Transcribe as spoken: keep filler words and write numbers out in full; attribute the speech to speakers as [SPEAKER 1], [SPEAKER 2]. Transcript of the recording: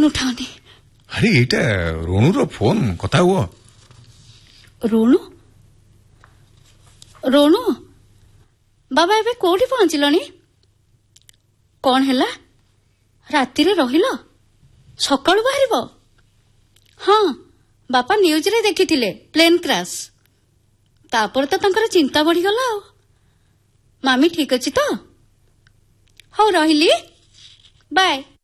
[SPEAKER 1] उठाओनी।
[SPEAKER 2] अरे एटा रोणुर फोन कथा हुआ।
[SPEAKER 1] रोणु रोणु बाबा एबे कोठी पहुंचलनी? कौन हैला? रातिरे रहिलो सकाळु बाहरिबो? हाँ बापा न्यूज रे देखिथिले प्लेन क्रैश। तापर तो तंकर चिंता बढ़ी गला। मामी ठीक अछि तो? हौ रहिली बाय।